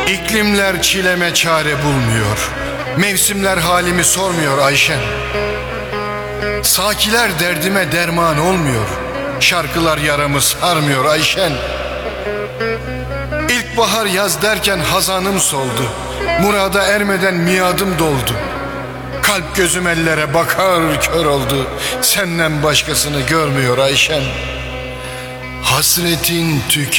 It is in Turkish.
İklimler çileme çare bulmuyor. Mevsimler halimi sormuyor Ayşen. Sakiler derdime derman olmuyor. Şarkılar yaramı sarmıyor Ayşen. İlkbahar yaz derken hazanım soldu. Murada ermeden miadım doldu. Kalp gözüm ellere bakar kör oldu. Senden başkasını görmüyor Ayşen. Hasretin tükenmiyor.